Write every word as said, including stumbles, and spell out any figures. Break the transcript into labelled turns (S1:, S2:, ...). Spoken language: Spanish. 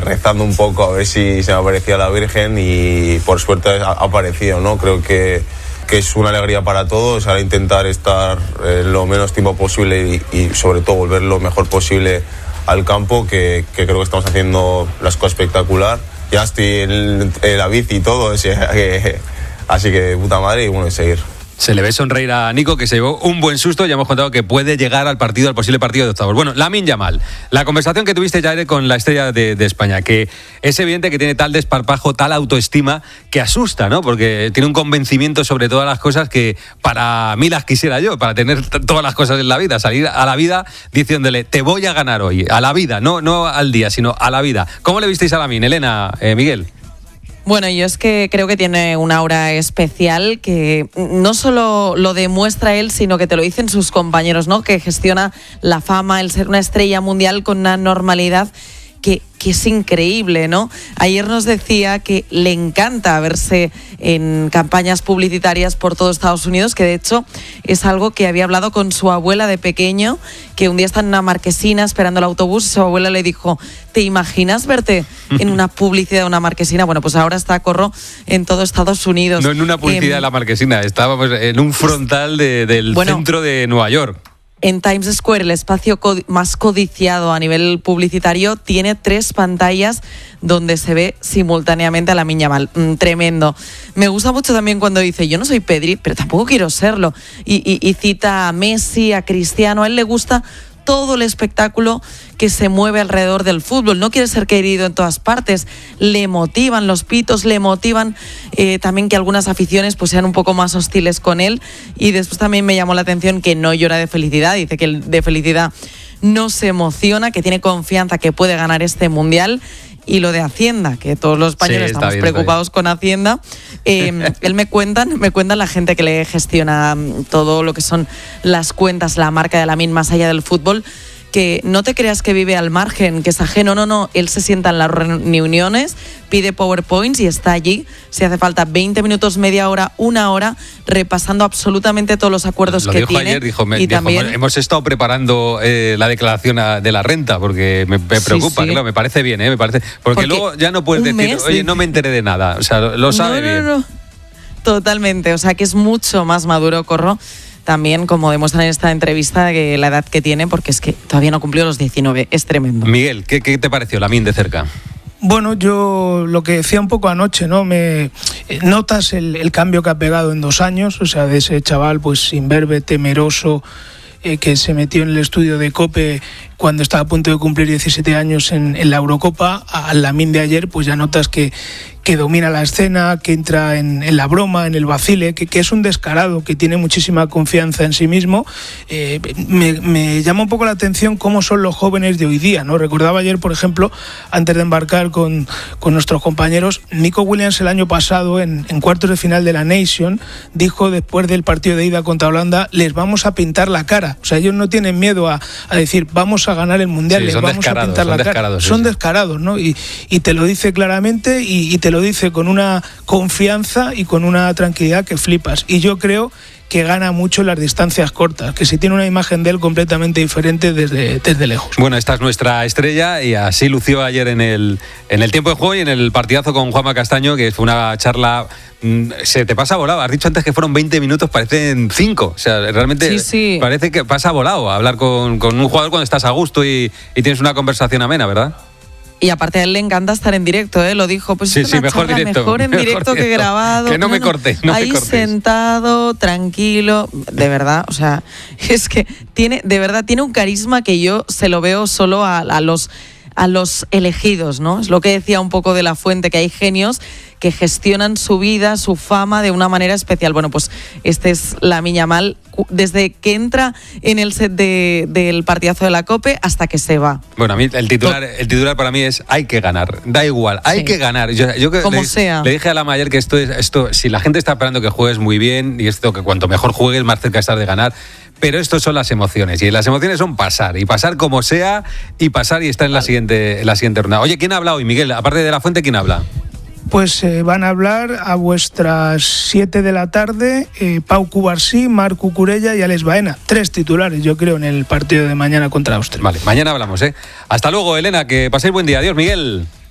S1: rezando un poco a ver si se me aparecía la Virgen y por suerte ha aparecido, ¿no? Creo que, que es una alegría para todos, ahora intentar estar eh, lo menos tiempo posible y, y sobre todo volver lo mejor posible al campo, que, que creo que estamos haciendo las cosas espectacular. Ya estoy en, en la bici y todo, así que, así que puta madre y bueno, y seguir.
S2: Se le ve sonreír a Nico, que se llevó un buen susto. Ya hemos contado que puede llegar al partido, al posible partido de octavos. Bueno, Lamine Yamal, la conversación que tuviste ya con la estrella de, de España, que es evidente que tiene tal desparpajo, tal autoestima, que asusta, ¿no? Porque tiene un convencimiento sobre todas las cosas que para mí las quisiera yo, para tener t- todas las cosas en la vida, salir a la vida diciéndole, te voy a ganar hoy, a la vida, no, no al día, sino a la vida. ¿Cómo le visteis a Lamine, Elena, eh, Miguel?
S3: Bueno, yo es que creo que tiene una aura especial que no solo lo demuestra él, sino que te lo dicen sus compañeros, ¿no? Que gestiona la fama, el ser una estrella mundial con una normalidad que, que es increíble, ¿no? Ayer nos decía que le encanta verse en campañas publicitarias por todo Estados Unidos, que de hecho es algo que había hablado con su abuela de pequeño, que un día está en una marquesina esperando el autobús y su abuela le dijo, ¿te imaginas verte en una publicidad de una marquesina? Bueno, pues ahora está, corro, en todo Estados Unidos.
S2: No en una publicidad eh, de la marquesina, estábamos en un frontal de, del bueno, centro de Nueva York.
S3: En Times Square, el espacio cod- más codiciado a nivel publicitario, tiene tres pantallas donde se ve simultáneamente a Lamine Yamal. Mm, tremendo. Me gusta mucho también cuando dice, yo no soy Pedri, pero tampoco quiero serlo. Y, y, y cita a Messi, a Cristiano. A él le gusta todo el espectáculo que se mueve alrededor del fútbol. No quiere ser querido en todas partes. Le motivan los pitos, le motivan eh, también que algunas aficiones pues sean un poco más hostiles con él. Y después también me llamó la atención que no llora de felicidad. Dice que de felicidad no se emociona, que tiene confianza que puede ganar este mundial. Y lo de Hacienda, que todos los españoles sí, estamos bien, preocupados con Hacienda. Eh, él me cuentan, me cuentan la gente que le gestiona todo lo que son las cuentas, la marca de Lamine más allá del fútbol, que no te creas que vive al margen, que es ajeno, no, no, él se sienta en las reuniones, pide PowerPoints y está allí, si hace falta veinte minutos, media hora, una hora, repasando absolutamente todos los acuerdos
S2: Lo
S3: que
S2: dijo
S3: tiene.
S2: Ayer, dijo, me,
S3: y
S2: dijo,
S3: también,
S2: hemos estado preparando eh, la declaración a, de la renta, porque me, me preocupa, sí, sí. Claro, me parece bien, ¿eh? me parece, porque, porque luego ya no puedes decir, mes, oye, no me enteré de nada, o sea, lo sabe
S3: no, no,
S2: bien.
S3: No, no. Totalmente, o sea, que es mucho más maduro, Corro. También, como demuestran en esta entrevista, que la edad que tiene, porque es que todavía no cumplió los diecinueve, es tremendo.
S2: Miguel, ¿qué, qué te pareció Lamine de cerca?
S4: Bueno, yo lo que decía un poco anoche, ¿no? Me eh, notas el, el cambio que ha pegado en dos años, o sea, de ese chaval pues imberbe, temeroso, eh, que se metió en el estudio de COPE cuando estaba a punto de cumplir diecisiete años en, en la Eurocopa, al Lamine de ayer, pues ya notas que, que domina la escena, que entra en, en la broma, en el vacile, que, que es un descarado, que tiene muchísima confianza en sí mismo. Eh, me, me llama un poco la atención cómo son los jóvenes de hoy día, ¿no? Recordaba ayer, por ejemplo, antes de embarcar con, con nuestros compañeros, Nico Williams el año pasado, en, en cuartos de final de la Nation, dijo después del partido de ida contra Holanda, les vamos a pintar la cara. O sea, ellos no tienen miedo a, a decir, vamos a ganar el Mundial, sí, les vamos a pintar la cara.
S2: Sí,
S4: son
S2: sí.
S4: descarados, ¿no? Y, y te lo dice claramente y, y te lo dice con una confianza y con una tranquilidad que flipas. Y yo creo que gana mucho en las distancias cortas, que si tiene una imagen de él completamente diferente desde, desde lejos.
S2: Bueno, esta es nuestra estrella y así lució ayer en el, en el tiempo de juego y en el partidazo con Juanma Castaño, que fue una charla... Se te pasa volado. Has dicho antes que fueron veinte minutos, parecen cinco. O sea, realmente
S3: sí, sí.
S2: parece que pasa volado hablar con, con un jugador cuando estás a gusto y, y tienes una conversación amena, ¿verdad?
S3: Y aparte a él le encanta estar en directo, ¿eh? Lo dijo, pues
S2: sí,
S3: es
S2: sí,
S3: una
S2: mejor,
S3: charla
S2: directo,
S3: mejor en
S2: mejor
S3: directo,
S2: directo
S3: que grabado.
S2: Que no, no me corte, no
S3: ahí
S2: me cortes.
S3: Sentado, tranquilo, de verdad, o sea, es que tiene, de verdad, tiene un carisma que yo se lo veo solo a, a los a los elegidos, ¿no? Es lo que decía un poco de La Fuente, que hay genios que gestionan su vida, su fama de una manera especial. Bueno, pues este es Lamine Yamal, desde que entra en el set de, del partidazo de la COPE hasta que se va.
S2: Bueno, a mí el titular, el titular para mí es hay que ganar, da igual, hay sí. que ganar. Yo, yo
S3: Como
S2: le,
S3: sea.
S2: Le dije a Lama ayer que esto, es, esto, si la gente está esperando que juegues muy bien, y esto que cuanto mejor juegues, más cerca estás de ganar, pero esto son las emociones, y las emociones son pasar, y pasar como sea, y pasar y estar en la siguiente, en la siguiente ronda. Oye, ¿quién ha hablado hoy, Miguel? Aparte de La Fuente, ¿quién habla?
S4: Pues eh, van a hablar a vuestras siete de la tarde eh, Pau Cubarsí, Marc Cucurella y Alex Baena. Tres titulares, yo creo, en el partido de mañana contra Austria.
S2: Vale, mañana hablamos, ¿eh? Hasta luego, Elena, que paséis buen día. Adiós, Miguel.